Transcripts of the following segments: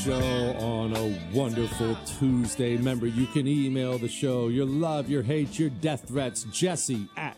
show on a wonderful Tuesday. Remember, you can email the show your love, your hate, your death threats, Jesse at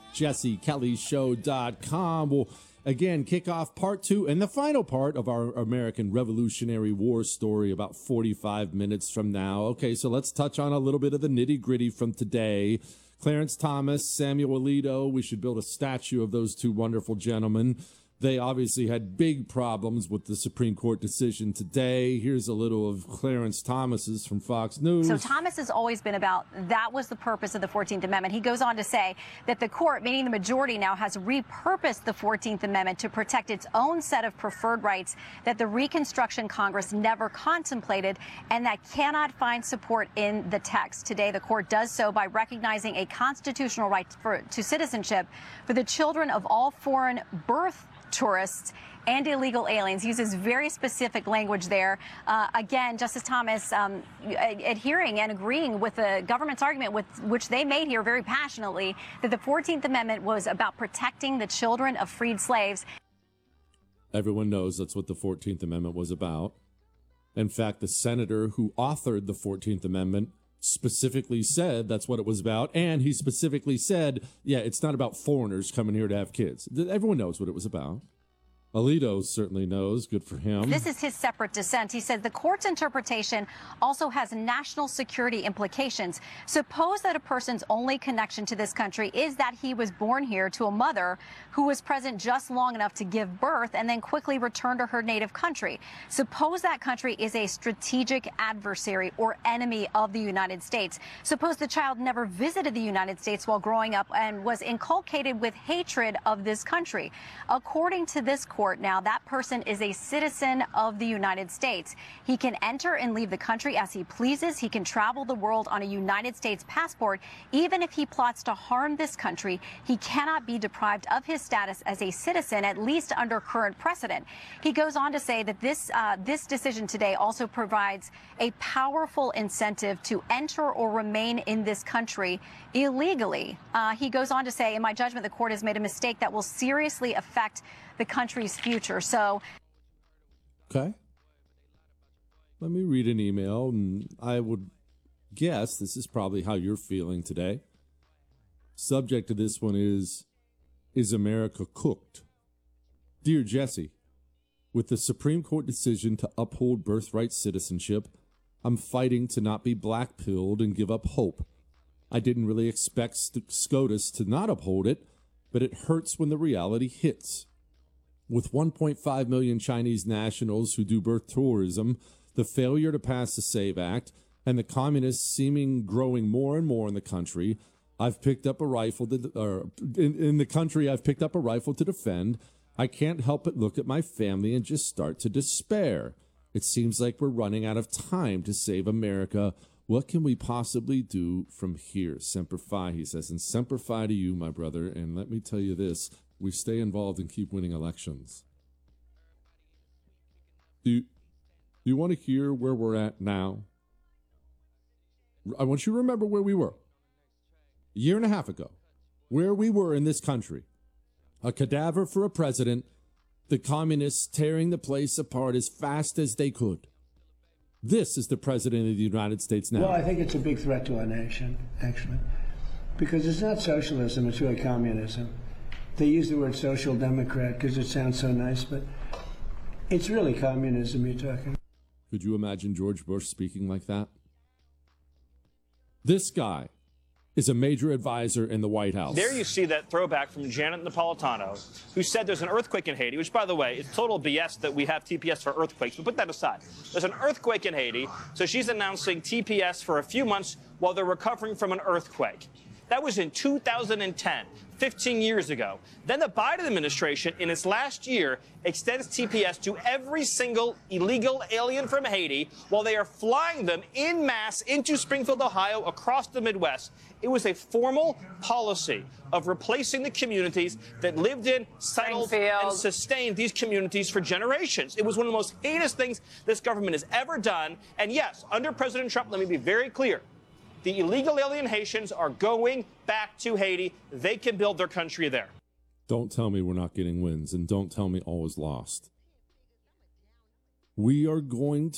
jessekellyshow.com. We'll again kick off part 2 and the final part of our American Revolutionary War story about 45 minutes from now. Okay, so let's touch on a little bit of the nitty-gritty from today. Clarence Thomas, Samuel Alito, we should build a statue of those two wonderful gentlemen. They obviously had big problems with the Supreme Court decision today. Here's a little of Clarence Thomas's from Fox News. So Thomas has always been about that was the purpose of the 14th Amendment. He goes on to say that the court, meaning the majority now, has repurposed the 14th Amendment to protect its own set of preferred rights that the Reconstruction Congress never contemplated and that cannot find support in the text. Today, the court does so by recognizing a constitutional right to citizenship for the children of all foreign birth tourists and illegal aliens. Uses very specific language there. Again, Justice Thomas adhering and agreeing with the government's argument, with which they made here very passionately, that the 14th Amendment was about protecting the children of freed slaves. Everyone knows that's what the 14th Amendment was about. In fact, the senator who authored the 14th Amendment specifically said that's what it was about, and he specifically said, yeah, it's not about foreigners coming here to have kids. Everyone knows what it was about. Alito certainly knows. Good for him. This is his separate dissent. He said the court's interpretation also has national security implications. Suppose that a person's only connection to this country is that he was born here to a mother who was present just long enough to give birth and then quickly return to her native country. Suppose that country is a strategic adversary or enemy of the United States. Suppose the child never visited the United States while growing up and was inculcated with hatred of this country. According to this court, now, that person is a citizen of the United States. He can enter and leave the country as he pleases. He can travel the world on a United States passport. Even if he plots to harm this country, he cannot be deprived of his status as a citizen, at least under current precedent. He goes on to say that this decision today also provides a powerful incentive to enter or remain in this country illegally. He goes on to say, in my judgment, the court has made a mistake that will seriously affect the country's future. So, okay, let me read an email, and I would guess this is probably how you're feeling today. Subject to this one is America cooked? Dear Jesse, with the Supreme Court decision to uphold birthright citizenship, I'm fighting to not be black-pilled and give up hope. I didn't really expect SCOTUS to not uphold it, but it hurts when the reality hits. With 1.5 million Chinese nationals who do birth tourism, the failure to pass the SAVE Act, and the communists seeming growing more and more in the country, I've picked up a rifle in the country I've picked up a rifle to defend. I can't help but look at my family and just start to despair. It seems like we're running out of time to save America. What can we possibly do from here? Semper Fi, he says, and Semper Fi to you, my brother. And let me tell you this. We stay involved and keep winning elections. Do you want to hear where we're at now? I want you to remember where we were a year and a half ago, where we were in this country. A cadaver for a president, the communists tearing the place apart as fast as they could. This is the president of the United States now. Well, I think it's a big threat to our nation, actually, because it's not socialism, it's really communism. They use the word social democrat because it sounds so nice, but it's really communism you're talking. Could you imagine George Bush speaking like that? This guy is a major advisor in the White House. There you see that throwback from Janet Napolitano, who said there's an earthquake in Haiti, which, by the way, it's total BS that we have TPS for earthquakes, but put that aside. There's an earthquake in Haiti, so she's announcing TPS for a few months while they're recovering from an earthquake. That was in 2010, 15 years ago. Then the Biden administration, in its last year, extends TPS to every single illegal alien from Haiti while they are flying them en masse into Springfield, Ohio, across the Midwest. It was a formal policy of replacing the communities that lived in, settled, and sustained these communities for generations. It was one of the most heinous things this government has ever done. And yes, under President Trump, let me be very clear. The illegal alien Haitians are going back to Haiti. They can build their country there. Don't tell me we're not getting wins, and don't tell me all is lost. We are going